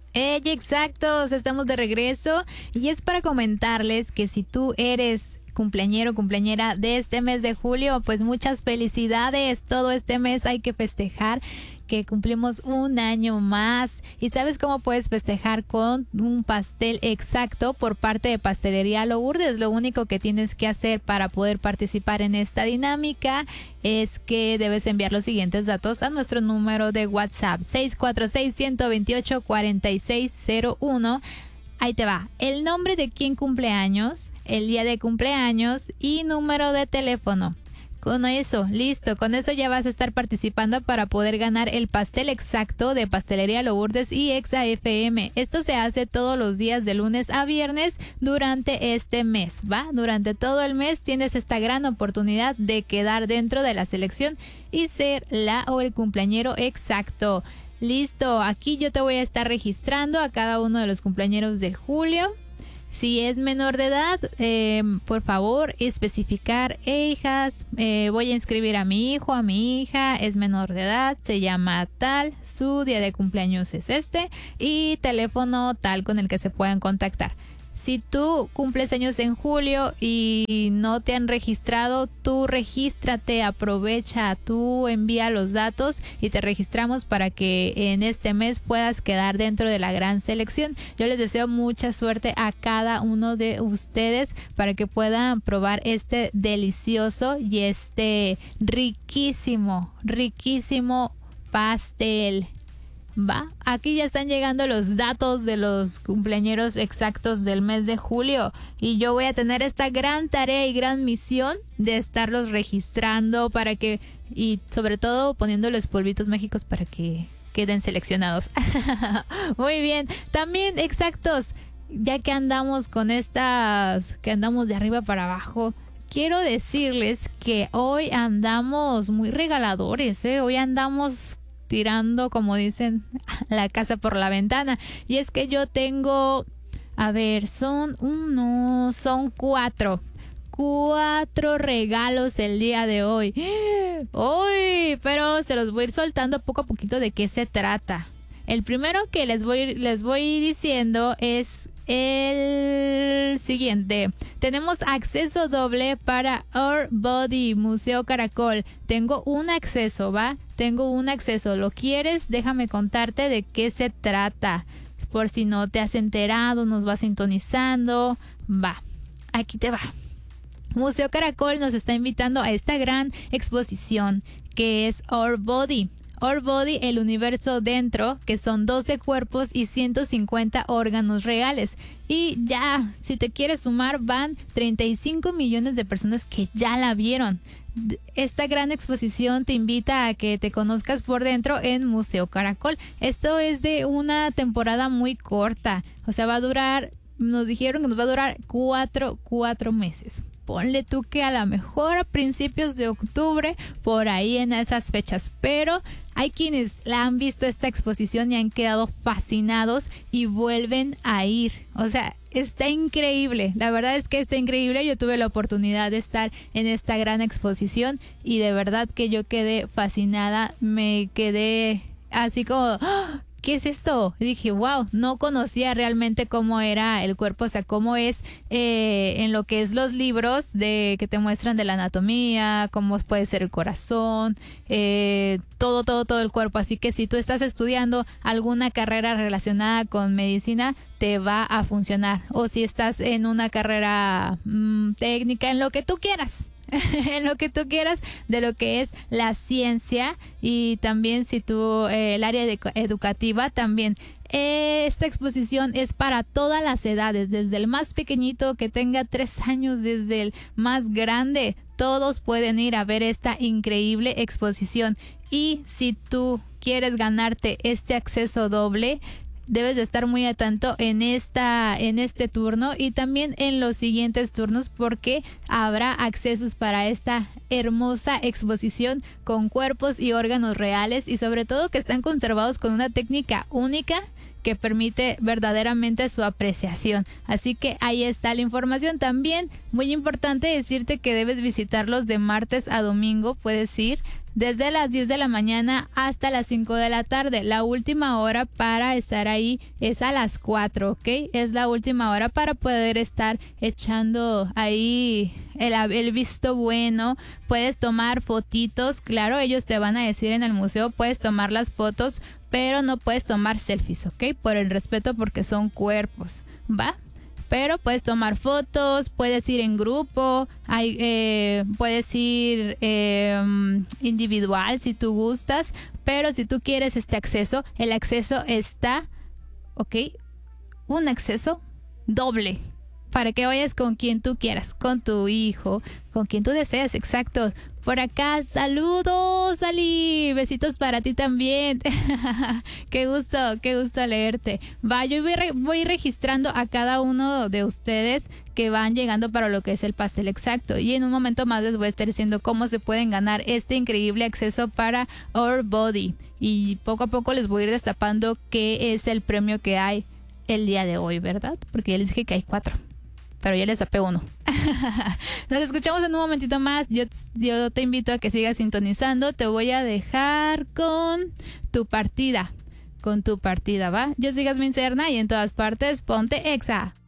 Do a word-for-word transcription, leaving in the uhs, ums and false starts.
Hey, exactos, estamos de regreso y es para comentarles que si tú eres cumpleañero o cumpleañera de este mes de julio, pues muchas felicidades. Todo este mes hay que festejar que cumplimos un año más. ¿Y sabes cómo puedes festejar? Con un pastel exacto por parte de Pastelería Lourdes. Lo único que tienes que hacer para poder participar en esta dinámica es que debes enviar los siguientes datos a nuestro número de WhatsApp seis cuatro seis, uno dos ocho, cuatro seis cero uno. Ahí te va, el nombre de quien cumpleaños, el día de cumpleaños y número de teléfono. Con eso, listo, con eso ya vas a estar participando para poder ganar el pastel exacto de Pastelería Lourdes y Exa F M. Esto se hace todos los días de lunes a viernes durante este mes, ¿va? Durante todo el mes tienes esta gran oportunidad de quedar dentro de la selección y ser la o el cumpleañero exacto. Listo, aquí yo te voy a estar registrando a cada uno de los cumpleañeros de julio. Si es menor de edad, eh, por favor, especificar, eh, hijas, eh, voy a inscribir a mi hijo, a mi hija, es menor de edad, se llama tal, su día de cumpleaños es este y teléfono tal con el que se puedan contactar. Si tú cumples años en julio y no te han registrado, tú regístrate, aprovecha, tú envía los datos y te registramos para que en este mes puedas quedar dentro de la gran selección. Yo les deseo mucha suerte a cada uno de ustedes para que puedan probar este delicioso y este riquísimo, riquísimo pastel. Va, aquí ya están llegando los datos de los cumpleañeros exactos del mes de julio y yo voy a tener esta gran tarea y gran misión de estarlos registrando para que, y sobre todo poniéndoles polvitos mágicos para que queden seleccionados. Muy bien, también exactos, ya que andamos con estas, que andamos de arriba para abajo, quiero decirles que hoy andamos muy regaladores, ¿eh? Hoy andamos tirando, como dicen, la casa por la ventana. Y es que yo tengo, a ver, son uno, son cuatro. Cuatro regalos el día de hoy. Uy, pero se los voy a ir soltando poco a poquito de qué se trata. El primero que les voy, les voy diciendo es el siguiente. Tenemos acceso doble para Our Body, Museo Caracol. Tengo un acceso, ¿va? Tengo un acceso. ¿Lo quieres? Déjame contarte de qué se trata. Por si no te has enterado, nos va sintonizando. Va, aquí te va. Museo Caracol nos está invitando a esta gran exposición que es Our Body. Our Body, el universo dentro, que son doce cuerpos y ciento cincuenta órganos reales. Y ya, si te quieres sumar, van treinta y cinco millones de personas que ya la vieron. Esta gran exposición te invita a que te conozcas por dentro en Museo Caracol. Esto es de una temporada muy corta. O sea, va a durar, nos dijeron que nos va a durar cuatro, cuatro meses. Ponle tú que a lo mejor a principios de octubre, por ahí en esas fechas, pero hay quienes la han visto esta exposición y han quedado fascinados y vuelven a ir. O sea, está increíble, la verdad es que está increíble. Yo tuve la oportunidad de estar en esta gran exposición y de verdad que yo quedé fascinada, me quedé así como... ¡oh! ¿Qué es esto? Y dije, wow, no conocía realmente cómo era el cuerpo, o sea, cómo es eh, en lo que es los libros de que te muestran de la anatomía, cómo puede ser el corazón, eh, todo, todo, todo el cuerpo. Así que si tú estás estudiando alguna carrera relacionada con medicina, te va a funcionar. O si estás en una carrera mmm, técnica, en lo que tú quieras. en lo que tú quieras de lo que es la ciencia y también si tú eh, el área de, educativa también. Eh, esta exposición es para todas las edades, desde el más pequeñito que tenga tres años, desde el más grande, todos pueden ir a ver esta increíble exposición. Y si tú quieres ganarte este acceso doble, debes de estar muy atento en esta en este turno y también en los siguientes turnos porque habrá accesos para esta hermosa exposición con cuerpos y órganos reales y sobre todo que están conservados con una técnica única que permite verdaderamente su apreciación. Así que ahí está la información. También muy importante decirte que debes visitarlos de martes a domingo, puedes ir desde las diez de la mañana hasta las cinco de la tarde. La última hora para estar ahí es a las cuatro, ¿ok? Es la última hora para poder estar echando ahí el, el visto bueno. Puedes tomar fotitos, claro, ellos te van a decir en el museo, puedes tomar las fotos, pero no puedes tomar selfies, ¿ok? Por el respeto, porque son cuerpos, ¿va? Pero puedes tomar fotos, puedes ir en grupo, hay, eh, puedes ir eh, individual si tú gustas, pero si tú quieres este acceso, el acceso está, ¿ok? Un acceso doble, para que vayas con quien tú quieras, con tu hijo, con quien tú desees, exacto. Por acá, saludos, Ali, besitos para ti también. Qué gusto, qué gusto leerte. Va, yo voy, re- voy registrando a cada uno de ustedes que van llegando para lo que es el pastel exacto. Y en un momento más les voy a estar diciendo cómo se pueden ganar este increíble acceso para Our Body. Y poco a poco les voy a ir destapando qué es el premio que hay el día de hoy, ¿verdad? Porque ya les dije que hay cuatro, pero ya les tapé uno. Nos escuchamos en un momentito más. Yo, yo te invito a que sigas sintonizando. Te voy a dejar con tu partida. Con tu partida, ¿va? Yo soy Jasmine Serna y en todas partes ponte Exa.